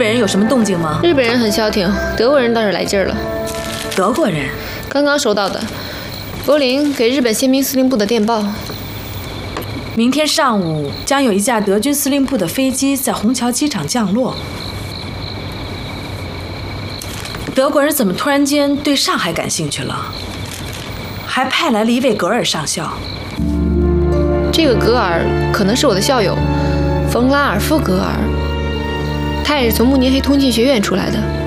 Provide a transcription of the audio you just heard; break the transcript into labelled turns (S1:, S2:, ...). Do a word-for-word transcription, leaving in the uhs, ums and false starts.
S1: 本人有什么动静吗？
S2: 日本人很消停，德国人倒是来劲儿了。
S1: 德国人？
S2: 刚刚收到的，柏林给日本宪兵司令部的电报。
S1: 明天上午将有一架德军司令部的飞机在虹桥机场降落。德国人怎么突然间对上海感兴趣了？还派来了一位格尔上校。
S2: 这个格尔可能是我的校友，冯拉尔夫格尔，他也是从慕尼黑通信学院出来的。